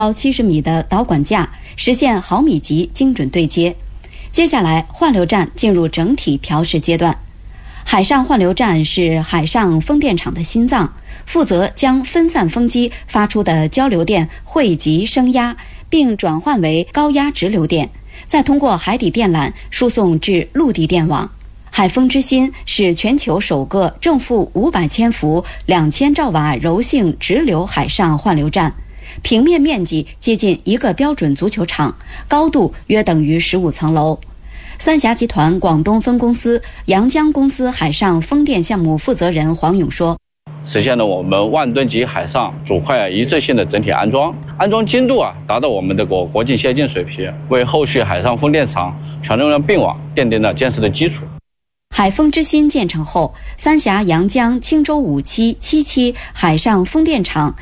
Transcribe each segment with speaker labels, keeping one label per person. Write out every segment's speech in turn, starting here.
Speaker 1: 到70米的导管架，实现毫米级精准对接。接下来，换流站进入整体调试阶段。海上换流站是海上风电场的心脏，负责将分散风机发出的交流电汇集升压，并转换为高压直流电，再通过海底电缆输送至陆地电网。海风之心是全球首个正负500千伏、2000兆瓦柔性直流海上换流站，平面面积接近一个标准足球场，高度约等于15层楼。三峡集团广东分公司阳江公司海上风电项目负责人黄勇说，
Speaker 2: 实现了我们万吨级海上主块一致性的整体安装精度达到我们的国际先进水平，为后续海上风电场全容量并网奠定了建设的基础。
Speaker 1: 海风之心建成后，三峡阳江青州5期、7期海上风电场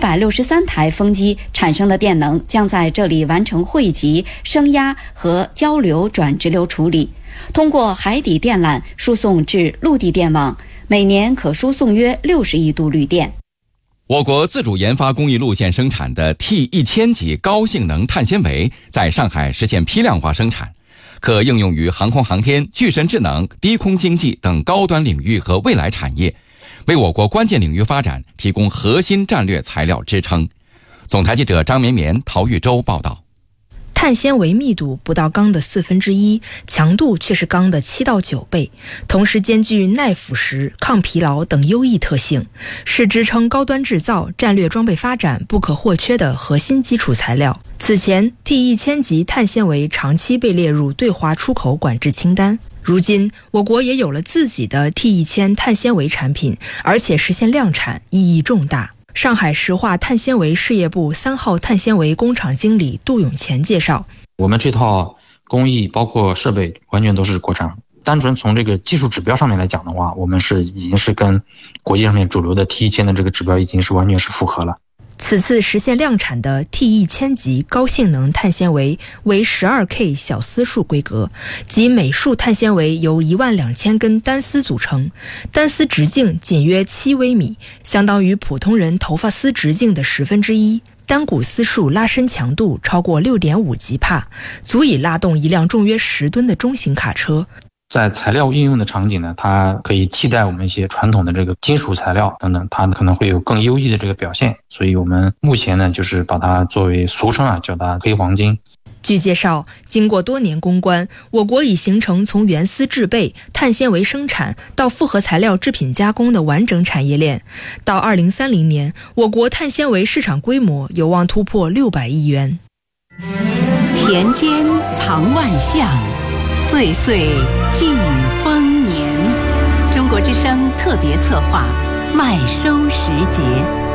Speaker 1: 163台风机产生的电能将在这里完成汇集、升压和交流转直流处理，通过海底电缆输送至陆地电网，每年可输送约60亿度绿电。
Speaker 3: 我国自主研发工艺路线生产的 T1000 级高性能碳纤维在上海实现批量化生产，可应用于航空航天、具身智能、低空经济等高端领域和未来产业，为我国关键领域发展提供核心战略材料支撑。总台记者张绵绵、陶玉洲报道。
Speaker 4: 碳纤维密度不到钢的1/4，强度却是钢的7到9倍，同时兼具耐腐蚀、抗疲劳等优异特性，是支撑高端制造、战略装备发展不可或缺的核心基础材料。此前 T1000 级碳纤维长期被列入对华出口管制清单，如今我国也有了自己的 T1000 碳纤维产品，而且实现量产，意义重大。上海石化碳纤维事业部3号碳纤维工厂经理杜永乾介绍，
Speaker 5: 我们这套工艺包括设备完全都是国产，单纯从这个技术指标上面来讲的话，我们已经是跟国际上面主流的 T1000 的这个指标已经是完全是符合了。
Speaker 4: 此次实现量产的 T1000 级高性能碳纤维为 12K 小丝束规格，即每束碳纤维由12000根单丝组成，单丝直径仅约7微米，相当于普通人头发丝直径的1/10。单股丝束拉伸强度超过 6.5 吉帕，足以拉动一辆重约10吨的中型卡车。
Speaker 5: 在材料应用的场景呢，它可以替代我们一些传统的这个金属材料等等，它可能会有更优异的这个表现。所以我们目前呢，就是把它作为俗称叫它黑黄金。
Speaker 4: 据介绍，经过多年攻关，我国已形成从原丝制备、碳纤维生产到复合材料制品加工的完整产业链。到2030年，我国碳纤维市场规模有望突破600亿元。
Speaker 6: 田间藏万象，岁岁尽丰年。中国之声特别策划麦收时节。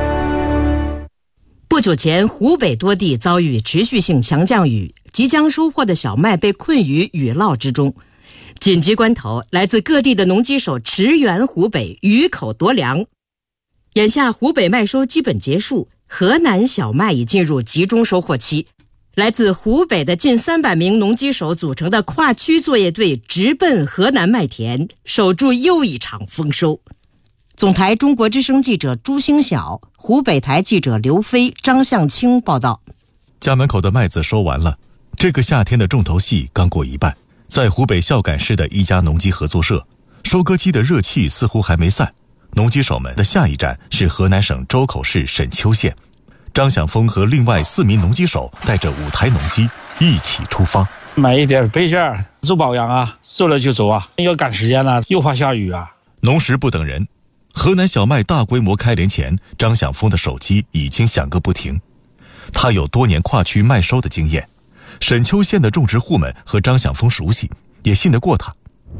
Speaker 6: 不久前，湖北多地遭遇持续性强降雨，即将收获的小麦被困于雨涝之中。紧急关头，来自各地的农机手驰援湖北，雨口夺粮。眼下湖北麦收基本结束，河南小麦已进入集中收获期。来自湖北的近300名农机手组成的跨区作业队直奔河南麦田，守住又一场丰收。总台中国之声记者朱星晓，湖北台记者刘飞、张向清报道。
Speaker 7: 家门口的麦子收完了，这个夏天的重头戏刚过一半。在湖北孝感市的一家农机合作社，收割机的热气似乎还没散，农机手们的下一站是河南省周口市沈丘县。张晓峰和另外4名农机手带着5台农机一起出发，
Speaker 8: 买一点配件做保养做了就走要赶时间了，又怕下雨
Speaker 7: 农时不等人，河南小麦大规模开镰前，张晓峰的手机已经响个不停。他有多年跨区麦收的经验，沈丘县的种植户们和张晓峰熟悉，也信得过他。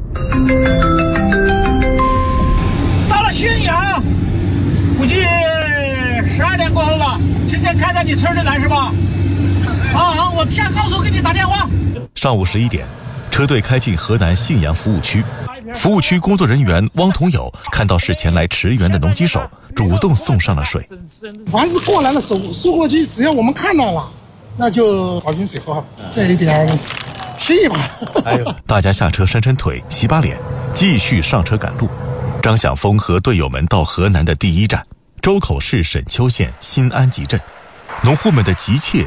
Speaker 8: 到了新阳，估计12点过后了。今天开在你村里来是吧？我下高速给你打电话。
Speaker 7: 上午11点，车队开进河南信阳服务区。服务区工作人员汪同友看到是前来驰援的农机手，主动送上了水。
Speaker 9: 凡是过来的收获机，只要我们看到了，那就倒进水喝，这一点心意吧。
Speaker 7: 大家下车伸伸腿，洗把脸，继续上车赶路。张晓峰和队友们到河南的第一站，周口市沈丘县新安集镇。 农户们的急切